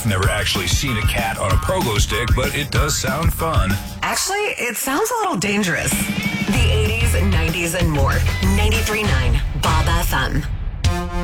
Never actually seen a cat on a pogo stick, but it does sound fun. Actually, it sounds a little dangerous. The 80s, 90s, and more. 93.9 Bob FM.